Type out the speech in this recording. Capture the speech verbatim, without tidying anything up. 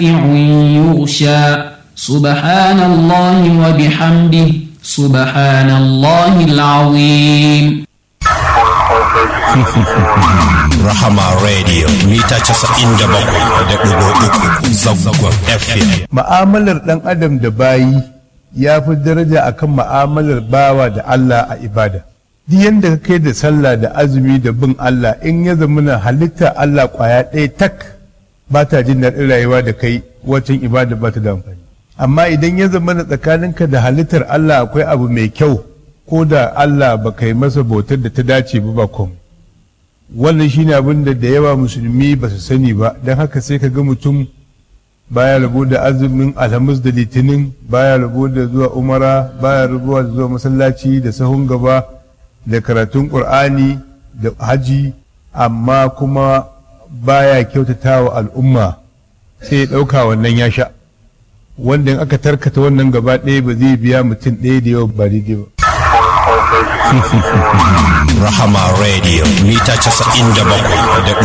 يغشى سبحان الله وبحمده سبحان الله العظيم. Rahama Radio mita casa'in da bakwai da ɗigo uku Zangon F M. Ma'amalar ɗan adam da bayi ya fi daraja akan ma'amalar bawa da Allah a ibada. Duk yanda ka kai da sallah da azumi da bin Allah, in ya zamana halitta Allah kwaya ɗaya tak ba ta jin daɗin rayuwa da kai, wacin ibada ba ta da amfani. Amma idan ya zamana tsakaninka da halittar Allah akwai abu mai kyau, ko da Allah ba kai masa bautar da ta dace ba ba komai. Wannan shine abin da da yawa musulmi ba su sani ba, don haka sai ka ga mutum baya rabo da azumin alhamis da litinin, baya rabo da zuwa umara, baya rabo da zuwa masallaci da sahun gaba da karatun qur'ani da haji, amma kuma baya kyautata wa al'umma, sai ya ɗauka wannan ya sha, wanda in aka tarkata wannan gaba ɗaya ba zai biya mutum ɗaya da yawa ba daidai ba. Rahama Radio mita casa'in da bakwai da